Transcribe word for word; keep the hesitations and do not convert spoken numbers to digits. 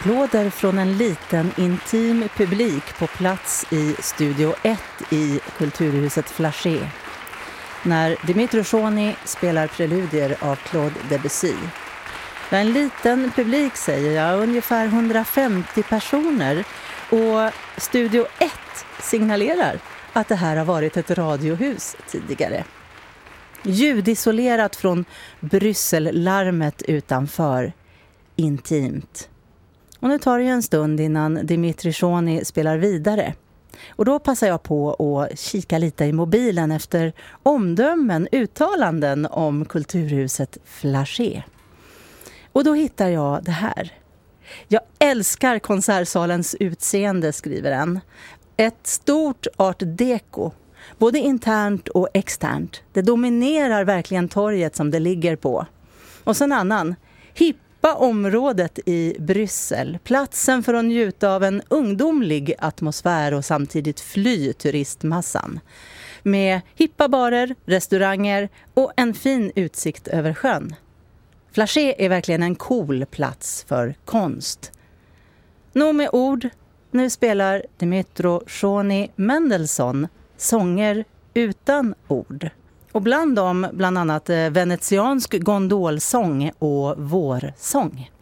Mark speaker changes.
Speaker 1: Applåder från en liten intim publik på plats i Studio ett i Kulturhuset Flagey när Dimitri Soni spelar preludier av Claude Debussy. Det är en liten publik, säger jag, ungefär hundrafemtio personer, och Studio ett signalerar att det här har varit ett radiohus tidigare. Ljudisolerat från Bryssellarmet utanför, intimt. Och nu tar det ju en stund innan Dimitri Soni spelar vidare. Och då passar jag på att kika lite i mobilen efter omdömen, uttalanden om Kulturhuset Flagey. Och då hittar jag det här. Jag älskar konsertsalens utseende, skriver en. Ett stort art deco, både internt och externt. Det dominerar verkligen torget som det ligger på. Och sen annan, hippa området i Bryssel. Platsen för att njuta av en ungdomlig atmosfär och samtidigt fly turistmassan. Med hippa barer, restauranger och en fin utsikt över sjön. Flagey är verkligen en cool plats för konst. Nog med ord, nu spelar Dimitri Soni Mendelssohn sånger utan ord. Och bland dem bland annat venetiansk gondolsång och vårsång.